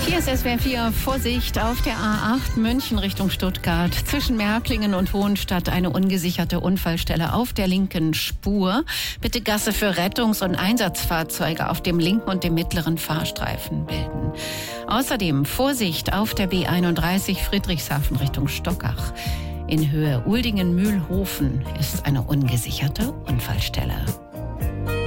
Hier ist SWR 4, Vorsicht auf der A8 München Richtung Stuttgart. Zwischen Märklingen und Hohenstadt eine ungesicherte Unfallstelle auf der linken Spur. Bitte Gasse für Rettungs- und Einsatzfahrzeuge auf dem linken und dem mittleren Fahrstreifen bilden. Außerdem Vorsicht auf der B31 Friedrichshafen Richtung Stockach. In Höhe Uldingen-Mühlhofen ist eine ungesicherte Unfallstelle.